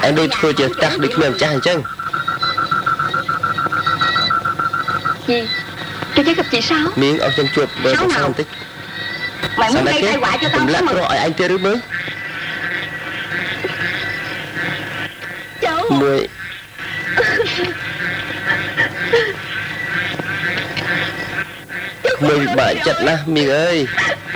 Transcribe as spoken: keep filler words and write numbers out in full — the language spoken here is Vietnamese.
Anh đôi thôi chứ chắc được miệng cha hành chăng. Gì? Cho cháu gặp chị sao? Miếng ông chân chuột với con sao tích. Mày muốn gây tai họa cho tao lát sao mà? rồi anh tê rứ mới. Cháu. Mùi. Mùi bả chật là mình ơi.